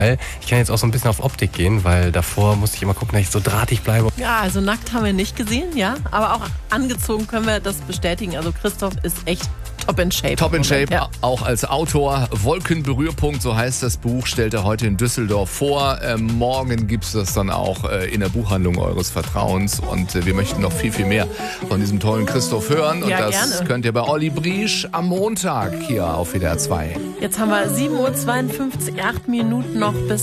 Ich kann jetzt auch so ein bisschen auf Optik gehen, weil davor musste ich immer gucken, dass ich so drahtig bleibe. Ja, also nackt haben wir nicht gesehen, ja. Aber auch angezogen können wir das bestätigen. Also Christoph ist echt top in shape. Top in shape, ja. auch als Autor. Wolkenberührpunkt, so heißt das Buch, stellt er heute in Düsseldorf vor. Morgen gibt es das dann auch in der Buchhandlung eures Vertrauens. Und wir möchten noch viel, viel mehr von diesem tollen Christoph hören. Und Ja, das gerne. könnt ihr bei Olli Briesch am Montag hier auf WDR 2. Jetzt haben wir 7:52 Uhr, 8 Minuten noch bis